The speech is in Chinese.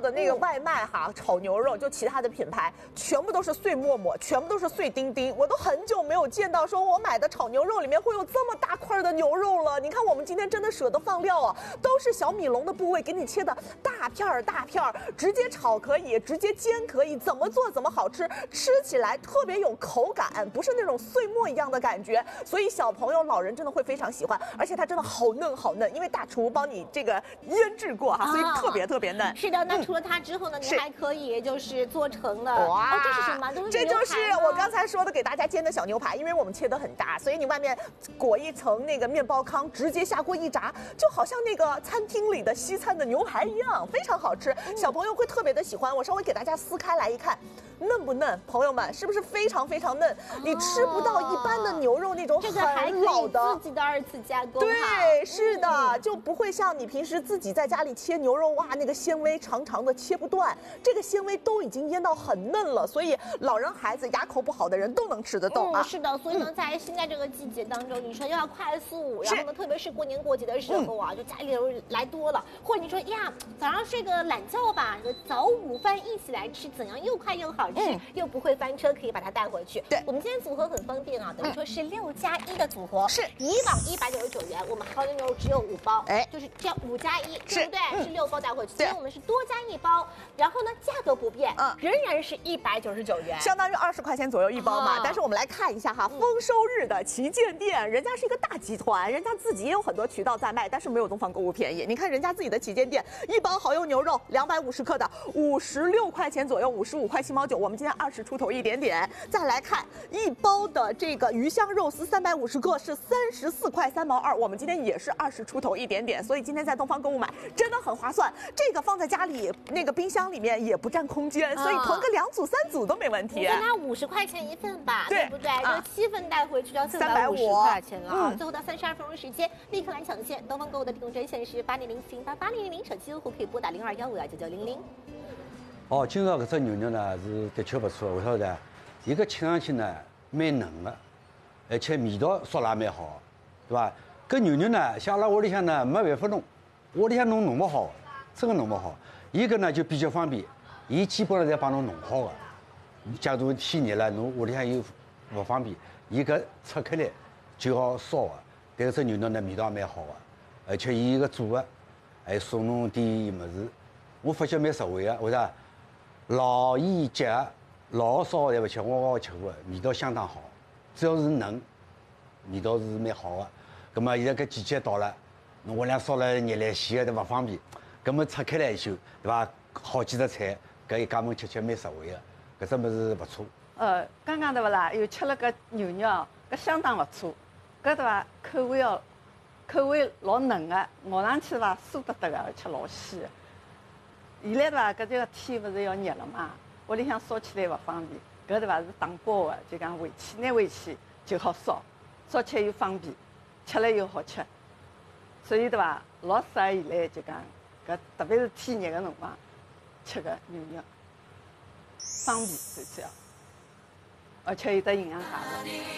的那个外卖哈，炒牛肉就其他的品牌全部都是碎沫沫，全部都是碎丁丁，我都很久没有见到说我买的炒牛肉里面会有这么大块的牛肉了。你看我们今天真的舍得放料啊，都是小米龙的部位给你切的大片儿大片儿，直接炒可以，直接煎可以，怎么做怎么好吃，吃起来特别有口感，不是那种碎末一样的感觉，所以小朋友、老人真的会非常喜欢，而且它真的好嫩好嫩，因为大厨帮你这个腌制过哈，所以特别嫩。 是的，那除了它之后呢，你还可以就是做成了哇，这是什么？ 这就是我刚才说的给大家煎的小牛排，因为我们切得很大，所以你外面裹一层那个面包糠，直接下锅一炸，就好像那个餐厅里的西餐的牛排一样，非常好吃，小朋友会特别的喜欢。我稍微给大家撕开来一看。嫩不嫩？朋友们，是不是非常非常嫩？你吃不到一般的牛肉那种很老的， 自己的2次加工。 对，是的，就不会像你平时自己在家里切牛肉，哇，那个纤维长长的切不断，这个纤维都已经腌到很嫩了，所以老人孩子牙口不好的人都能吃得动啊。 是的，所以呢，在现在这个季节当中，你说要快速，然后呢，特别是过年过节的时候啊，就家里人来多了，或者你说呀，早上睡个懒觉吧，早午饭一起来吃，怎样又快又好。又不会翻车，可以把它带回去。 对， 我们今天组合很方便啊，等于说是6+1的组合， 是以往199元，我们蚝油牛肉只有5包，就是这样5+1，对不对？是6包带回去。今天我们是多加1包，然后呢，价格不变，仍然是199元， 相当于20块钱左右一包嘛。但是我们来看一下哈，丰收日的旗舰店，人家是一个大集团，人家自己也有很多渠道在卖，但是没有东方购物便宜。你看人家自己的旗舰店，一包蚝油牛肉250克的56块钱左右，55块7毛9。我们今天20出头一点点，再来看一包的这个鱼香肉丝350克是34块3毛2，我们今天也是20出头一点点，所以今天在东方购物买真的很划算。这个放在家里那个冰箱里面也不占空间，所以囤个2组3组都没问题。 那50块钱一份吧，对不对？这7份带回去就要350块钱了。最后到32分钟时间，立刻来抢线！东方购物的订购专线是8004888000，手机用户可以拨打0215299900。 哦，今朝搿只牛肉呢是的确不错，为啥呢？伊个吃上去呢蛮嫩的，而且味道烧了也蛮好，对吧？搿牛肉呢，像阿拉屋里向呢没办法弄，屋里向弄不好，真个弄不好。伊搿呢就比较方便，伊基本上侪帮侬弄好的。假如天热了，侬屋里向又勿方便，伊搿拆开来就好烧的。但搿只牛肉呢味道也蛮好的，而且伊个做的还送侬点物事，我发觉蛮实惠的，为啥？老盐结老烧侪勿吃，我吃过，味道相当好。只要是嫩，味道是蛮好的。葛末现在搿季节到了，侬屋里向烧了热来咸的，都勿方便。葛末拆开来一宿，对伐？好几只菜，搿一家门吃蛮实惠的，搿只物事勿错。 刚刚对勿啦？又吃了个牛肉，搿相当勿错。搿对伐？口味老嫩的，咬上去伐酥得得的，而且老鲜的。现在对伐？搿这个天勿是要热了嘛，屋里向烧起来勿方便。搿对伐是打包的，就讲回去拿回去就好烧，烧起来又方便，吃了又好吃。所以对伐，老适合现在就讲搿，特别是天热的辰光吃个牛肉，方便最主要，而且有得营养价值。